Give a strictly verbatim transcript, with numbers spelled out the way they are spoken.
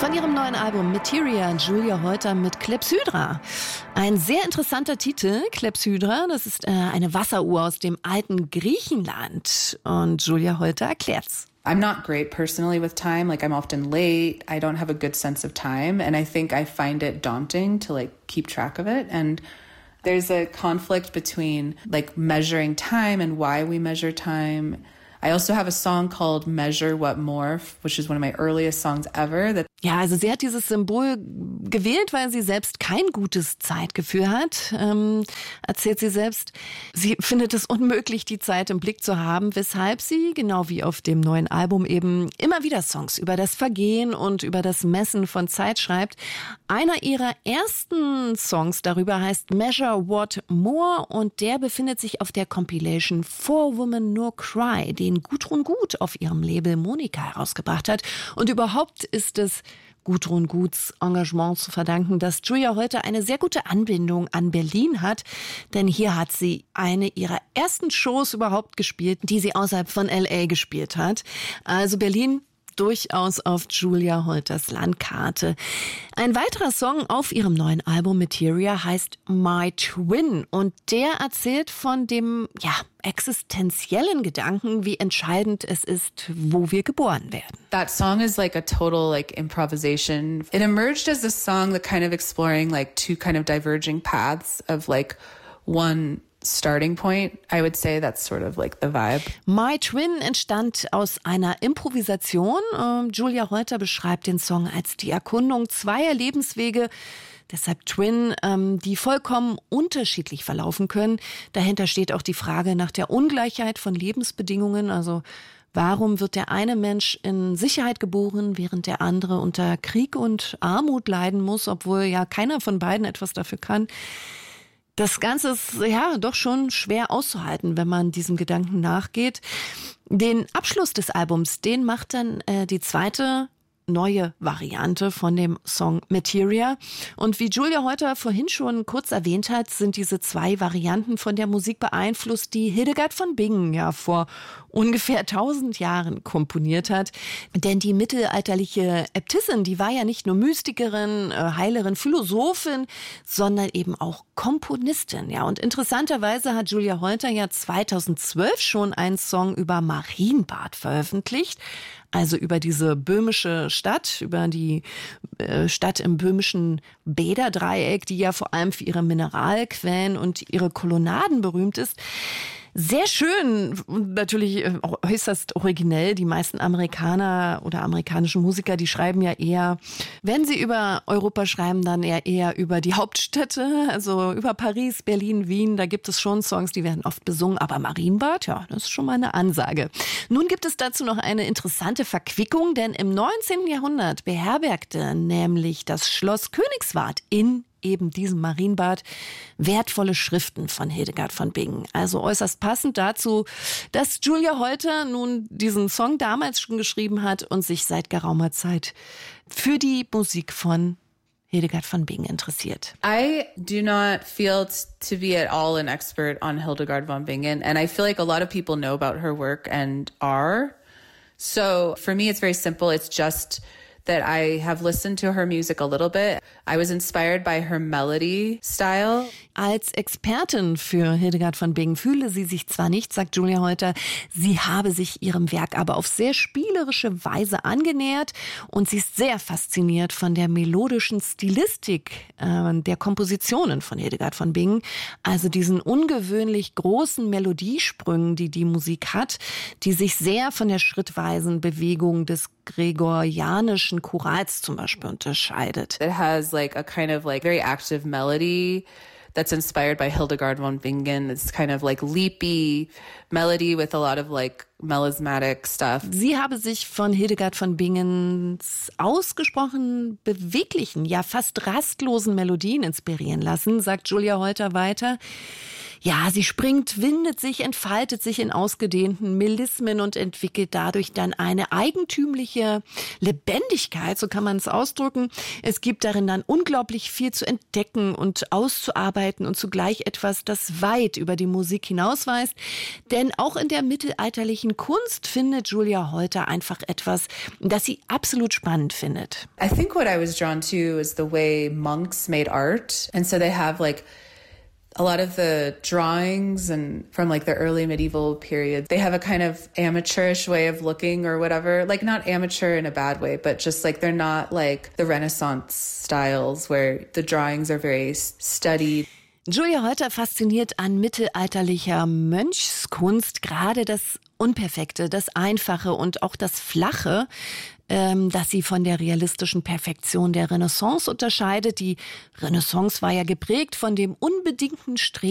Von ihrem neuen Album Materia, Julia Holter mit Clepsydra. Ein sehr interessanter Titel, Clepsydra, das ist äh, eine Wasseruhr aus dem alten Griechenland. Und Julia Holter erklärt's. I'm not great personally with time. Like, I'm often late. I don't have a good sense of time. And I think I find it daunting to, like, keep track of it. And there's a conflict between, like, measuring time and why we measure time. I also have a song called Measure What More, which is one of my earliest songs ever. That Ja, also sie hat dieses Symbol gewählt, weil sie selbst kein gutes Zeitgefühl hat, ähm, erzählt sie selbst. Sie findet es unmöglich, die Zeit im Blick zu haben, weshalb sie, genau wie auf dem neuen Album eben, immer wieder Songs über das Vergehen und über das Messen von Zeit schreibt. Einer ihrer ersten Songs darüber heißt Measure What More und der befindet sich auf der Compilation Four Women No Cry, den Gudrun Gut auf ihrem Label Monika herausgebracht hat. Und überhaupt ist es Gudrun Guts Engagement zu verdanken, dass Julia Holter eine sehr gute Anbindung an Berlin hat, denn hier hat sie eine ihrer ersten Shows überhaupt gespielt, die sie außerhalb von L A gespielt hat. Also Berlin durchaus auf Julia Holters Landkarte. Ein weiterer Song auf ihrem neuen Album Materia heißt My Twin und der erzählt von dem, ja, existenziellen Gedanken, wie entscheidend es ist, wo wir geboren werden. That song is like a total like improvisation. It emerged as a song that kind of exploring like two kind of diverging paths of like one starting point. I would say that's sort of like the vibe. My Twin entstand aus einer Improvisation. Ähm, Julia Holter beschreibt den Song als die Erkundung zweier Lebenswege, deshalb Twin, ähm, die vollkommen unterschiedlich verlaufen können. Dahinter steht auch die Frage nach der Ungleichheit von Lebensbedingungen. Also warum wird der eine Mensch in Sicherheit geboren, während der andere unter Krieg und Armut leiden muss, obwohl ja keiner von beiden etwas dafür kann? Das Ganze ist ja doch schon schwer auszuhalten, wenn man diesem Gedanken nachgeht. Den Abschluss des Albums, den macht dann äh, die zweite neue Variante von dem Song Materia. Und wie Julia Holter vorhin schon kurz erwähnt hat, sind diese zwei Varianten von der Musik beeinflusst, die Hildegard von Bingen ja vor ungefähr tausend Jahren komponiert hat. Denn die mittelalterliche Äbtissin, die war ja nicht nur Mystikerin, Heilerin, Philosophin, sondern eben auch Komponistin. Ja, und interessanterweise hat Julia Holter ja zweitausendzwölf schon einen Song über Marienbad veröffentlicht. Also über diese böhmische Stadt, über die äh, Stadt im böhmischen Bäderdreieck, die ja vor allem für ihre Mineralquellen und ihre Kolonnaden berühmt ist. Sehr schön und natürlich äußerst originell. Die meisten Amerikaner oder amerikanischen Musiker, die schreiben ja eher, wenn sie über Europa schreiben, dann eher, eher über die Hauptstädte, also über Paris, Berlin, Wien. Da gibt es schon Songs, die werden oft besungen, aber Marienbad, ja, das ist schon mal eine Ansage. Nun gibt es dazu noch eine interessante Verquickung, denn im neunzehnten Jahrhundert beherbergte nämlich das Schloss Königswart in eben diesem Marienbad wertvolle Schriften von Hildegard von Bingen. Also äußerst passend dazu, dass Julia Holter nun diesen Song damals schon geschrieben hat und sich seit geraumer Zeit für die Musik von Hildegard von Bingen interessiert. I do not feel to be at all an expert on Hildegard von Bingen, and I feel like a lot of people know about her work and are. So for me, it's very simple. It's just that I have listened to her music a little bit. I was inspired by her melody style. Als Expertin für Hildegard von Bingen fühle sie sich zwar nicht, sagt Julia Holter, sie habe sich ihrem Werk aber auf sehr spielerische Weise angenähert und sie ist sehr fasziniert von der melodischen Stilistik äh, der Kompositionen von Hildegard von Bingen, also diesen ungewöhnlich großen Melodiesprüngen, die die Musik hat, die sich sehr von der schrittweisen Bewegung des gregorianischen Chorals zum Beispiel unterscheidet. It has like a kind of like very active melody that's inspired by Hildegard von Bingen. It's kind of like leapy melody with a lot of like melismatic stuff. Sie habe sich von Hildegard von Bingens ausgesprochen beweglichen, ja fast rastlosen Melodien inspirieren lassen, sagt Julia Holter weiter. Ja, sie springt, windet sich, entfaltet sich in ausgedehnten Melismen und entwickelt dadurch dann eine eigentümliche Lebendigkeit, so kann man es ausdrücken. Es gibt darin dann unglaublich viel zu entdecken und auszuarbeiten und zugleich etwas, das weit über die Musik hinausweist. Denn auch in der mittelalterlichen Kunst findet Julia Holter einfach etwas, das sie absolut spannend findet. I think what I was drawn to is the way monks made art. And so they have like a lot of the drawings and from like the early medieval period, they have a kind of amateurish way of looking or whatever. Like not amateur in a bad way, but just like they're not like the Renaissance styles where the drawings are very studied. Julia Holter fasziniert an mittelalterlicher Mönchskunst gerade das Unperfekte, das Einfache und auch das Flache, ähm, das sie von der realistischen Perfektion der Renaissance unterscheidet. Die Renaissance war ja geprägt von dem unbedingten Streben